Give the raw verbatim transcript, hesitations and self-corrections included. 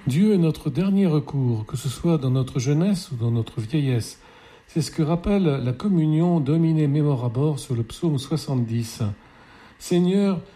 Dieu est notre dernier recours, que ce soit dans notre jeunesse ou dans notre vieillesse. C'est ce que rappelle la communion Domine Memorabor sur le psaume soixante-dix. Seigneur,